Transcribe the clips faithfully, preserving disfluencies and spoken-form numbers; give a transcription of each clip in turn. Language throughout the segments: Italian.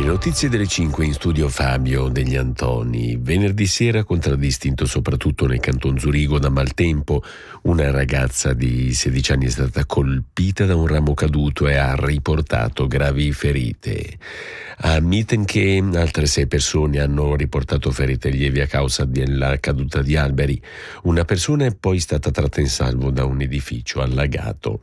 Notizie delle cinque in studio Fabio degli Antoni. Venerdì sera, contraddistinto soprattutto nel canton Zurigo da maltempo, una ragazza di sedici anni è stata colpita da un ramo caduto e ha riportato gravi ferite. A Mittenke altre sei persone hanno riportato ferite lievi a causa della caduta di alberi. Una persona è poi stata tratta in salvo da un edificio allagato.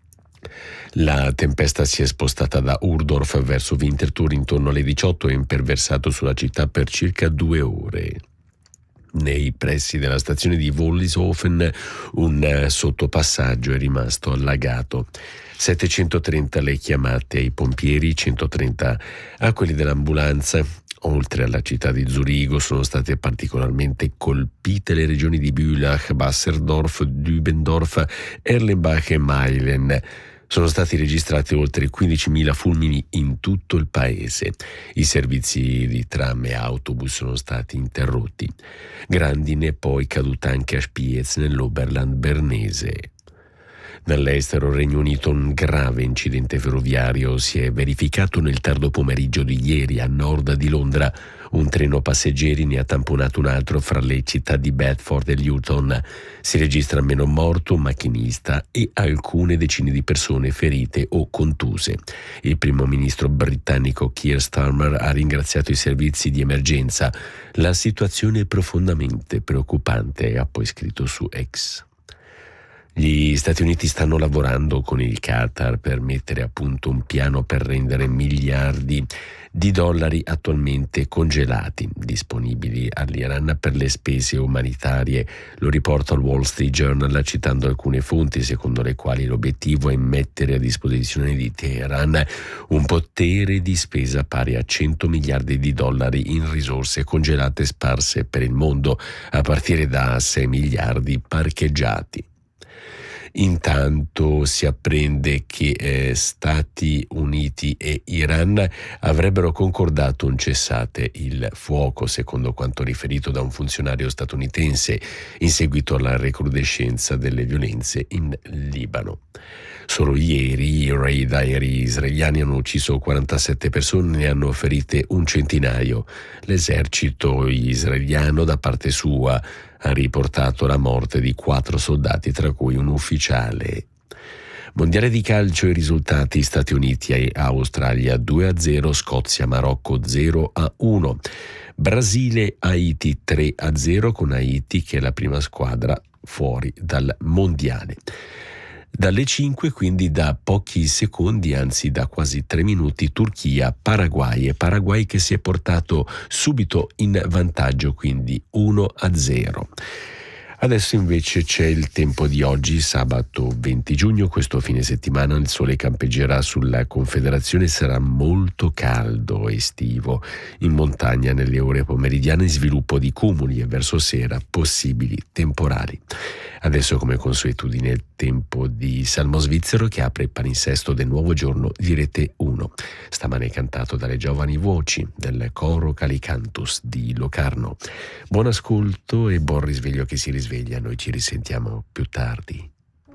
La tempesta si è spostata da Urdorf verso Winterthur intorno alle diciotto e ha imperversato sulla città per circa due ore. Nei pressi della stazione di Wollishofen un sottopassaggio è rimasto allagato. settecentotrenta le chiamate ai pompieri, centotrenta a quelli dell'ambulanza. Oltre alla città di Zurigo sono state particolarmente colpite le regioni di Bülach, Basserdorf, Dübendorf, Erlenbach e Meilen. Sono stati registrati oltre quindicimila fulmini in tutto il paese. I servizi di tram e autobus sono stati interrotti. Grandine è poi caduta anche a Spiez nell'Oberland bernese. Dall'estero Regno Unito un grave incidente ferroviario si è verificato nel tardo pomeriggio di ieri a nord di Londra. Un treno passeggeri ne ha tamponato un altro fra le città di Bedford e Luton. Si registra almeno un morto, un macchinista e alcune decine di persone ferite o contuse. Il primo ministro britannico Keir Starmer ha ringraziato i servizi di emergenza. La situazione è profondamente preoccupante, ha poi scritto su X. Gli Stati Uniti stanno lavorando con il Qatar per mettere a punto un piano per rendere miliardi di dollari attualmente congelati disponibili all'Iran per le spese umanitarie. Lo riporta il Wall Street Journal citando alcune fonti secondo le quali l'obiettivo è mettere a disposizione di Teheran un potere di spesa pari a cento miliardi di dollari in risorse congelate sparse per il mondo, a partire da sei miliardi parcheggiati. Intanto si apprende che eh, Stati Uniti e Iran avrebbero concordato un cessate il fuoco, secondo quanto riferito da un funzionario statunitense, in seguito alla recrudescenza delle violenze in Libano. Solo ieri i raid aerei israeliani hanno ucciso quarantasette persone e ne hanno ferite un centinaio. L'esercito israeliano, da parte sua, ha riportato la morte di quattro soldati, tra cui un ufficiale. Mondiale di calcio, i risultati: Stati Uniti e Australia due a zero, Scozia Marocco zero a uno, Brasile Haiti tre a zero, con Haiti che è la prima squadra fuori dal mondiale. Dalle cinque, quindi da pochi secondi, anzi da quasi tre minuti, Turchia, Paraguay, e Paraguay che si è portato subito in vantaggio, quindi uno a zero. Adesso invece c'è il tempo di oggi, sabato venti giugno. Questo fine settimana il sole campeggerà sulla Confederazione, sarà molto caldo, estivo. In montagna nelle ore pomeridiane sviluppo di cumuli e verso sera possibili temporali. Adesso, come consuetudine, il tempo di Salmo Svizzero che apre il palinsesto del nuovo giorno di Rete uno. Stamane cantato dalle giovani voci del coro Calicantus di Locarno. Buon ascolto e buon risveglio che si risveglia. Noi ci risentiamo più tardi.